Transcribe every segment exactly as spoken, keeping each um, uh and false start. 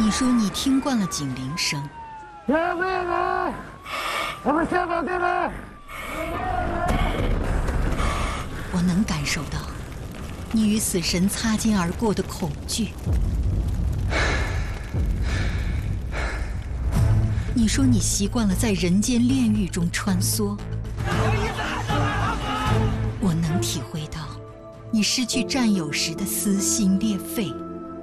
你说你听惯了警铃声， 下面来，我们下岗进来。 我能感受到你与死神擦肩而过的恐惧。你说你习惯了在人间炼狱中穿梭，我能体会到你失去战友时的撕心裂肺。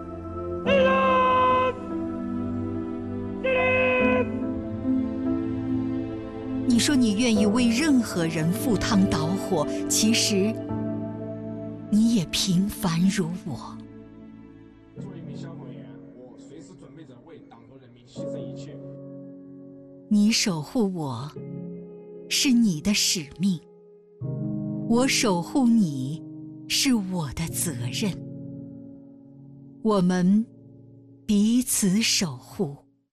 你说你愿意为任何人赴汤蹈火，其实你也平凡如我。 作为一名消防员，我随时准备着为党和人民牺牲一切。 你守护我，是你的使命；我守护你，是我的责任。我们彼此守护，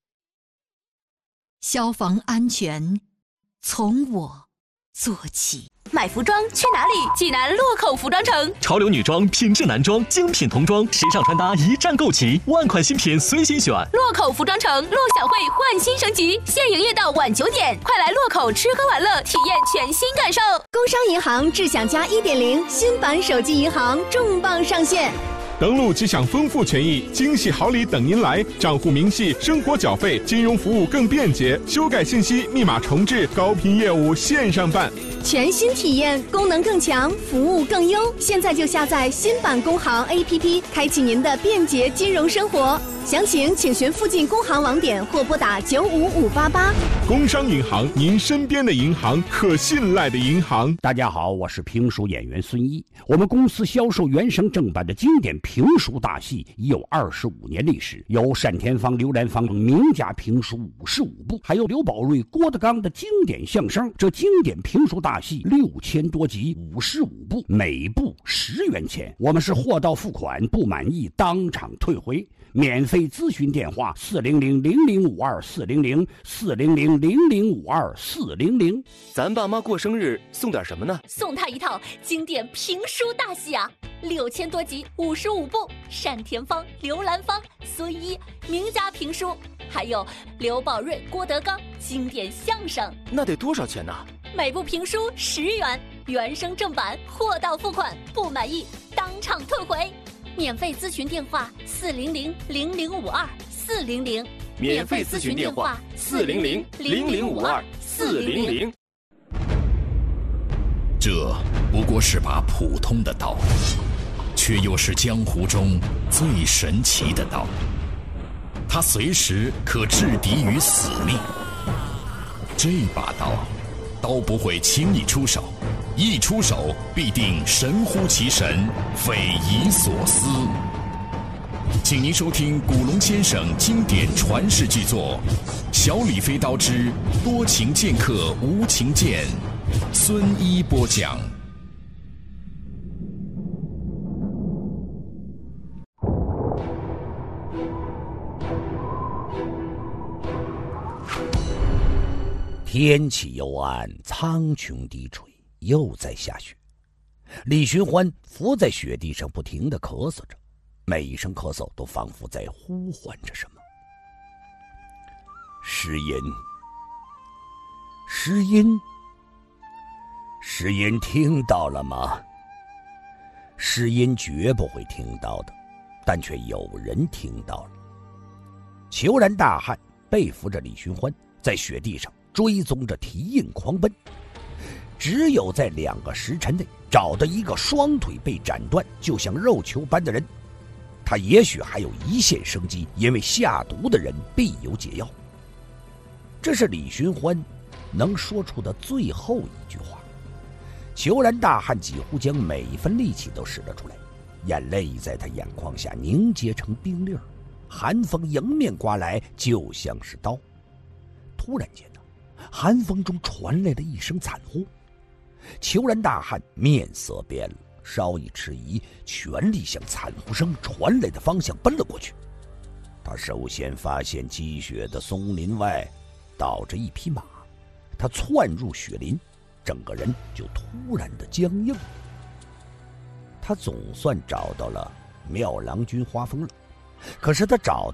消防安全从我做起。 买服装去哪里？济南洛口服装城， 潮流女装、品质男装、精品童装、时尚穿搭一站购齐，万款新品随心选。 洛口服装城陆小慧焕新升级，现营业到晚九点，快来洛口吃喝玩乐，体验全新感受。 工商银行智享加 一点零 新版手机银行重磅上线。 登录即享丰富权益，惊喜好礼等您来！账户明细、生活缴费、金融服务更便捷，修改信息、密码重置、高频业务线上办， 全新体验，功能更强，服务更优。现在就下载新版工行 A P P， 开启您的便捷金融生活。详情请询附近工行网点或拨打九五五八八。 工商银行，您身边的银行，可信赖的银行。 大家好，我是评书演员孙一。我们公司销售原声正版的经典评书大戏已有二十五年历史，有单田芳、刘兰芳等名家评书五十五部，还有刘宝瑞、郭德纲的经典相声。这经典评书大戏六千多集，五十五部，每部十元钱。我们是货到付款，不满意当场退回。免费咨询电话：四零零零零五二四零零四零零零零五二四零零。 咱爸妈过生日送点什么呢？ 送他一套经典评书大戏啊，六千多集，五十五部，单田芳、刘兰芳、孙一名家评书，还有刘宝瑞、郭德纲经典相声。 那得多少钱呢？ 每部评书十元，原声正版，货到付款，不满意当场退回。免费咨询电话：四零零零零五二四零零。 免费咨询电话：四零零零零五二四零零。 这不过是把普通的刀，却又是江湖中最神奇的刀。它随时可置敌于死命。这把刀，刀不会轻易出手，一出手必定神乎其神，匪夷所思。请您收听古龙先生经典传世巨作《小李飞刀之多情剑客无情剑》，孙一播讲。 天气幽暗，苍穹低垂，又在下雪。李寻欢伏在雪地上，不停地咳嗽着，每一声咳嗽都仿佛在呼唤着什么。诗音，诗音，诗音听到了吗？诗音绝不会听到的，但却有人听到了。虬髯大汉背负着李寻欢，在雪地上追踪着蹄印狂奔，只有在两个时辰内找到一个双腿被斩断就像肉球般的人，他也许还有一线生机，因为下毒的人必有解药。这是李寻欢能说出的最后一句话。虬髯大汉几乎将每一分力气都使了出来，眼泪在他眼眶下凝结成冰粒儿，寒风迎面刮来，就像是刀。突然间呢，寒风中传来了一声惨呼，虬髯大汉面色变了，稍一迟疑，全力向惨呼声传来的方向奔了过去。他首先发现积雪的松林外倒着一匹马，他窜入雪林，整个人就突然的僵硬。他总算找到了妙郎君花风了，可是他找到的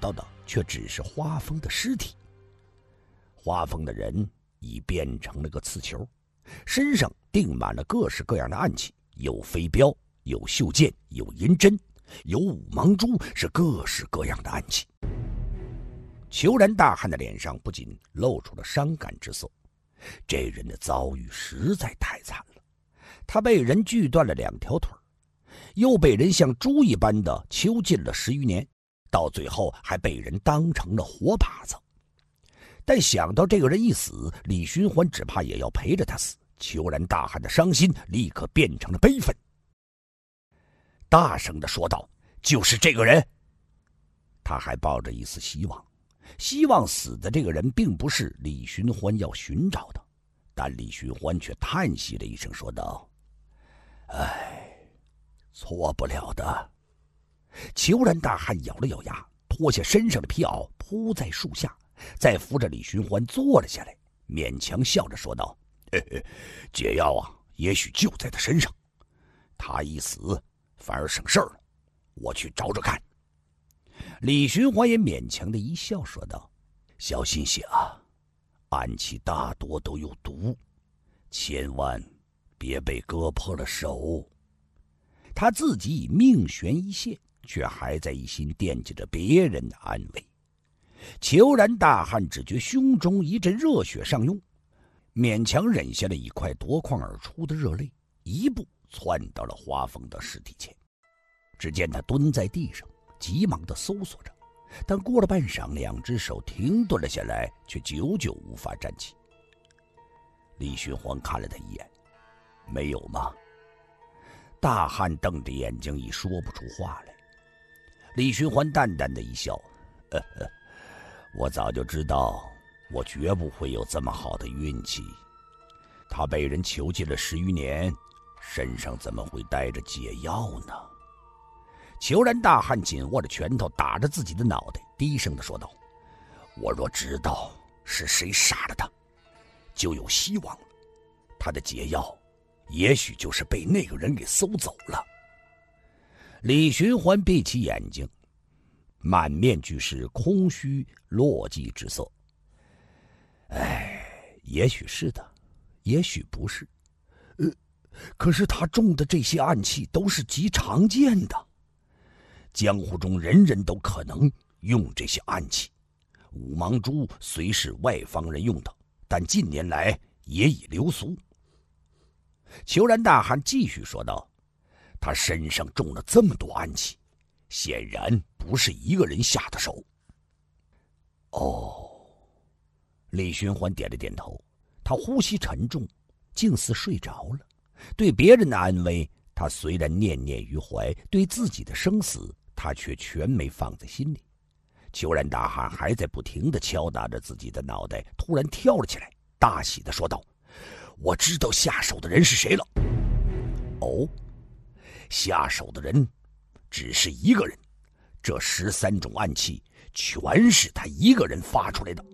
却只是花峰的尸体。花峰的人已变成了个刺球，身上钉满了各式各样的暗器，有飞镖，有袖剑，有银针，有五芒珠，是各式各样的暗器。虬髯大汉的脸上不仅露出了伤感之色，这人的遭遇实在太惨了。他被人锯断了两条腿，又被人像猪一般的囚禁了十余年，到最后还被人当成了活靶子。但想到这个人一死，李寻欢只怕也要陪着他死，虬髯大汉的伤心立刻变成了悲愤，大声地说道：“就是这个人！”他还抱着一丝希望，希望死的这个人并不是李寻欢要寻找的。但李寻欢却叹息了一声，说道：“唉，错不了的。”虬髯大汉咬了咬牙，脱下身上的皮袄铺在树下，再扶着李寻欢坐了下来，勉强笑着说道：“嘿嘿，解药啊，也许就在他身上。他一死，反而省事儿了。我去找找看。”李寻欢也勉强的一笑，说道：“小心些啊，暗器大多都有毒，千万别被割破了手。”他自己已命悬一线，却还在一心惦记着别人的安危。虬髯大汉只觉胸中一阵热血上涌，勉强忍下了一块夺眶而出的热泪，一步窜到了花峰的尸体前。只见他蹲在地上，急忙地搜索着，但过了半晌，两只手停顿了下来，却久久无法站起。李寻欢看了他一眼：“没有吗？”大汉瞪着眼睛，已说不出话来。李寻欢淡淡的一笑：“呵呵，我早就知道，我绝不会有这么好的运气。他被人囚禁了十余年，身上怎么会带着解药呢？”虬髯大汉紧握着拳头，打着自己的脑袋，低声地说道：“我若知道是谁杀了他，就有希望了。他的解药也许就是被那个人给搜走了。”李寻欢闭起眼睛，满面俱是空虚落寂之色。哎，也许是的，也许不是。呃，可是他中的这些暗器都是极常见的，江湖中人人都可能用这些暗器。五芒珠虽是外方人用的，但近年来也已流俗。虬髯大汉继续说道：“他身上中了这么多暗器，显然不是一个人下的手。”哦，李寻欢点了点头，他呼吸沉重，竟似睡着了。对别人的安危，他虽然念念于怀，对自己的生死，他却全没放在心里。虬髯大汉还在不停地敲打着自己的脑袋，突然跳了起来，大喜地说道：“我知道下手的人是谁了。”哦，下手的人只是一个人，这十三种暗器全是他一个人发出来的。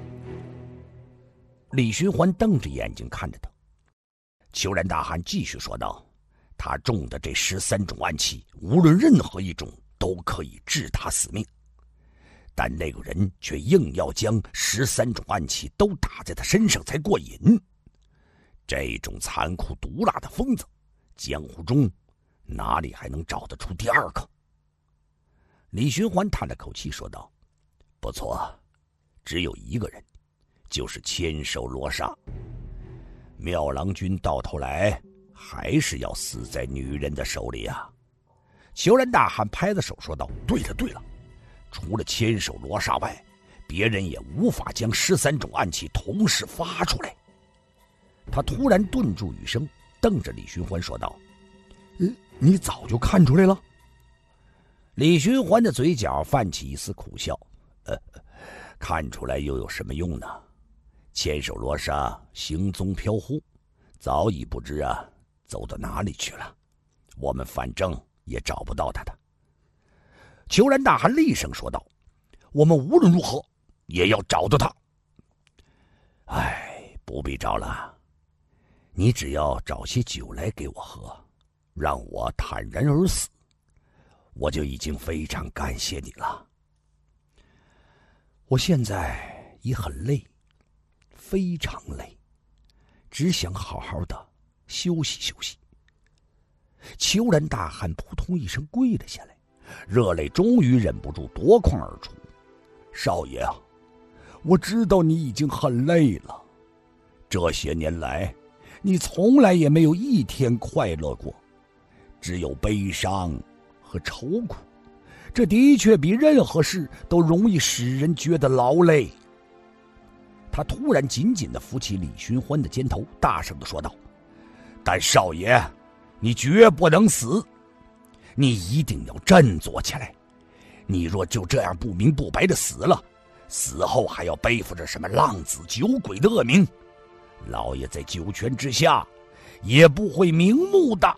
李寻欢瞪着眼睛看着他。虬髯大汉继续说道：“他中的这十三种暗器，无论任何一种都可以致他死命，但那个人却硬要将十三种暗器都打在他身上才过瘾。这种残酷毒辣的疯子，江湖中哪里还能找得出第二个？”李寻欢叹了口气说道：“不错，只有一个人，就是千手罗刹。妙郎君到头来还是要死在女人的手里啊！”虬髯大汉拍着手说道：“对了对了，除了千手罗刹外，别人也无法将十三种暗器同时发出来。”他突然顿住语声，瞪着李寻欢说道：“呃，你早就看出来了？”李寻欢的嘴角泛起一丝苦笑：“呃，看出来又有什么用呢？千手罗刹行踪飘忽，早已不知啊走到哪里去了。我们反正也找不到他的。”虬髯大汉厉声说道：“我们无论如何也要找到他。”“哎，不必找了，你只要找些酒来给我喝，让我坦然而死，我就已经非常感谢你了。” 我现在也很累，非常累，只想好好的休息休息。虬髯大汉扑通一声跪了下来，热泪终于忍不住夺眶而出。少爷啊，我知道你已经很累了，这些年来你从来也没有一天快乐过，只有悲伤和愁苦，这的确比任何事都容易使人觉得劳累。他突然紧紧地扶起李寻欢的肩头，大声地说道：但少爷，你绝不能死，你一定要振作起来。你若就这样不明不白的死了，死后还要背负着什么浪子酒鬼的恶名，老爷在九泉之下也不会瞑目的。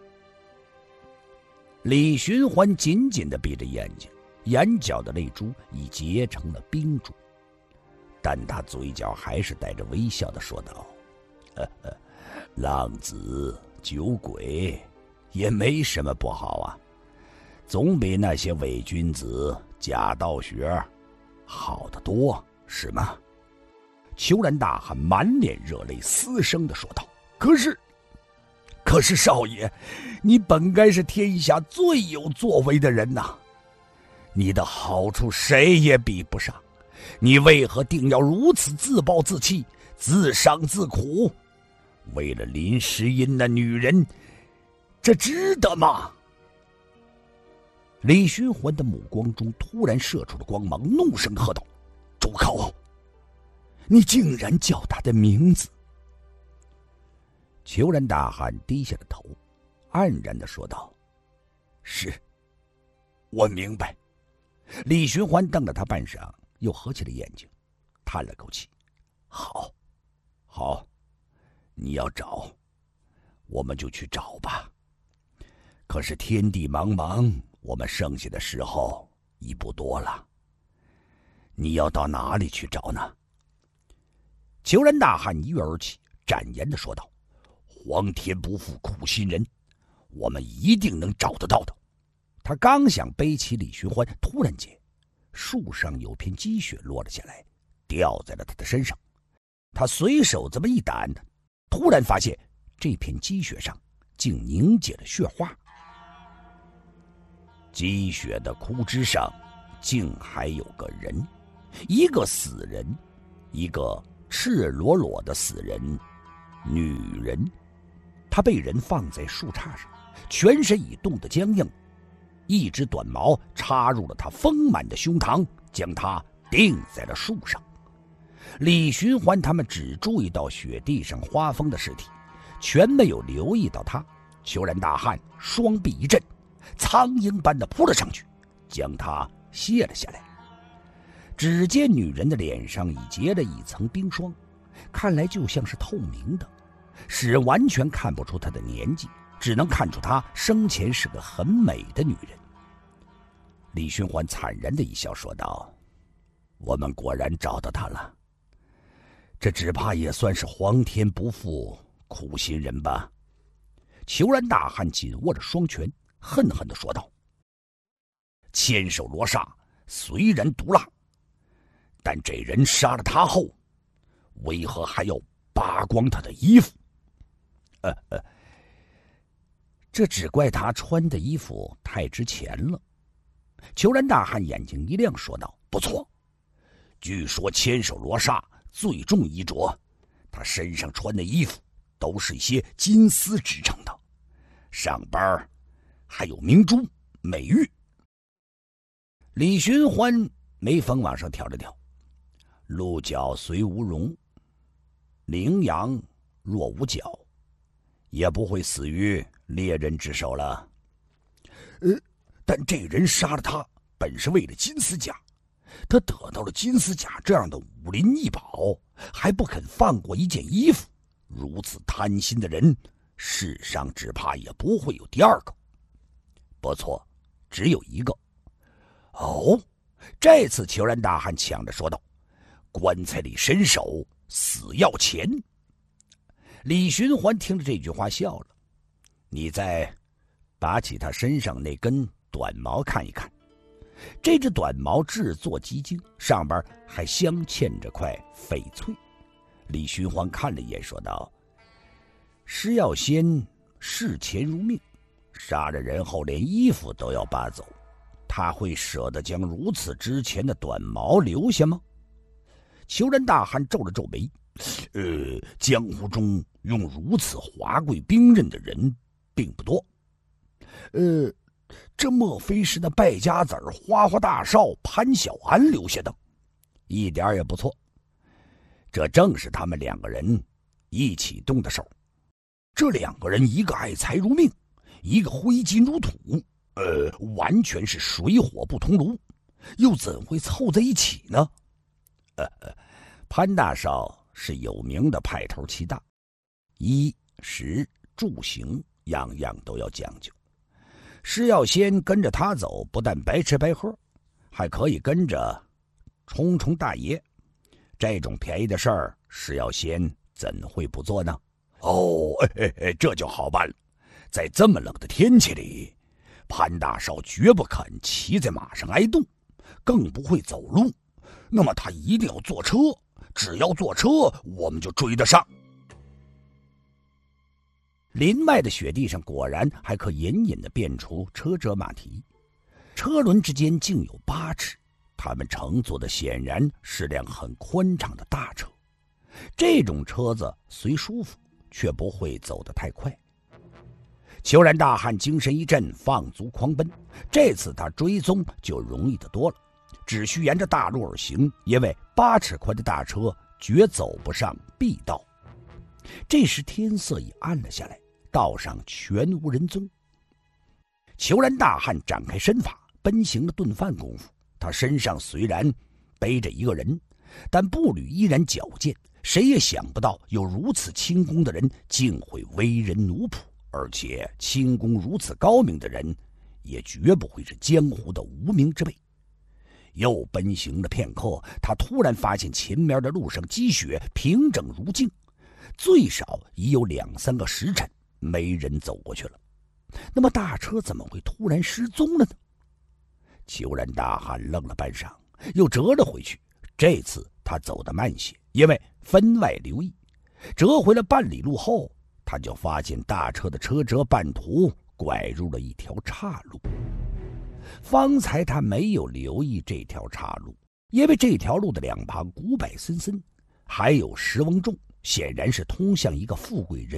李寻欢紧紧地闭着眼睛，眼角的泪珠已结成了冰珠，但他嘴角还是带着微笑地说道：呵呵，浪子酒鬼也没什么不好啊，总比那些伪君子假道学好得多，是吗？虬髯大汉满脸热泪，嘶声地说道：可是可是少爷，你本该是天下最有作为的人呐，你的好处谁也比不上，你为何定要如此自暴自弃，自伤自苦？为了林诗音那女人，这值得吗？李寻欢的目光中突然射出了光芒，怒声喝道：住口！你竟然叫他的名字！虬髯大汉低下了头，黯然地说道：是，我明白。李寻欢瞪了他半晌，又合起了眼睛，叹了口气：好，好，你要找，我们就去找吧。可是天地茫茫，我们剩下的时候已不多了，你要到哪里去找呢？虬髯大汉一跃而起，展颜地说道：皇天不负苦心人，我们一定能找得到的。他刚想背起李寻欢，突然间树上有片积雪落了下来，掉在了他的身上。他随手这么一掸，突然发现这片积雪上竟凝结了雪花，积雪的枯枝上竟还有个人，一个死人，一个赤裸裸的死人，女人。她被人放在树杈上，全身已冻得僵硬，一只短矛插入了她丰满的胸膛，将她钉在了树上。李寻欢他们只注意到雪地上花蜂的尸体，全没有留意到他。虬髯大汉双臂一震，苍鹰般的扑了上去，将他卸了下来。只见女人的脸上已结了一层冰霜，看来就像是透明的，使人完全看不出她的年纪，只能看出她生前是个很美的女人。李寻欢惨然的一笑说道：我们果然找到她了，这只怕也算是皇天不负苦心人吧。虬髯大汉紧握着双拳，恨恨地说道：千手罗刹虽然毒辣，但这人杀了他后，为何还要扒光他的衣服？呃呃，这只怪他穿的衣服太值钱了。虬髯大汉眼睛一亮说道：不错，据说千手罗刹最重衣着，他身上穿的衣服都是一些金丝织成的，上边还有明珠美玉。李寻欢眉峰往上挑了挑：鹿角虽无容，羚羊若无角，也不会死于猎人之手了。呃，但这人杀了他，本是为了金丝甲，他得到了金丝甲这样的武林异宝，还不肯放过一件衣服，如此贪心的人，世上只怕也不会有第二个。不错，只有一个。哦，这次虬髯大汉抢着说道：棺材里伸手，死要钱。李寻欢听了这句话笑了：你再拔起他身上那根短毛看一看， 这只短矛制作极精，上边还镶嵌着块翡翠。李寻欢看了一眼，说道：“施药仙视钱如命，杀了人后连衣服都要扒走，他会舍得将如此值钱的短矛留下吗？”虬髯大汉皱了皱眉：“呃，江湖中用如此华贵兵刃的人并不多。呃，这莫非是那败家子儿花花大少潘小安留下的？一点也不错，这正是他们两个人一起动的手。这两个人，一个爱财如命，一个挥金如土，呃，完全是水火不同炉，又怎会凑在一起呢？呃，潘大少是有名的派头气大，衣食住行样样都要讲究。施药仙跟着他走，不但白吃白喝，还可以跟着冲冲大爷。这种便宜的事儿，施药仙怎会不做呢？哦，哎哎，这就好办了。在这么冷的天气里，潘大少绝不肯骑在马上挨冻，更不会走路。那么他一定要坐车，只要坐车，我们就追得上。林外的雪地上果然还可隐隐地辨出车辙马蹄，车轮之间竟有八尺，他们乘坐的显然是辆很宽敞的大车。这种车子虽舒服，却不会走得太快。虬髯大汉精神一振，放足狂奔。这次他追踪就容易得多了，只需沿着大路而行，因为八尺宽的大车绝走不上壁道。这时天色已暗了下来，道上全无人踪。虬髯大汉展开身法，奔行了顿饭功夫，他身上虽然背着一个人，但步履依然矫健。谁也想不到有如此轻功的人竟会为人奴仆，而且轻功如此高明的人也绝不会是江湖的无名之辈。又奔行了片刻，他突然发现前面的路上积雪平整如镜，最少已有两三个时辰没人走过去了。那么大车怎么会突然失踪了呢？虬髯大汉愣了半晌，又折了回去。这次他走得慢些，因为分外留意。折回了半里路后，他就发现大车的车辙半途拐入了一条岔路。方才他没有留意这条岔路，因为这条路的两旁古柏森森，还有石翁种，显然是通向一个富贵人